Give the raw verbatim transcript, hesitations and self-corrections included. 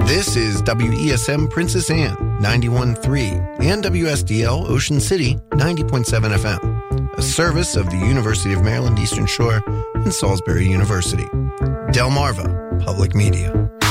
This is W E S M Princess Anne, ninety-one point three, and W S D L Ocean City, ninety point seven F M, a service of the University of Maryland Eastern Shore and Salisbury University. Delmarva Public Media.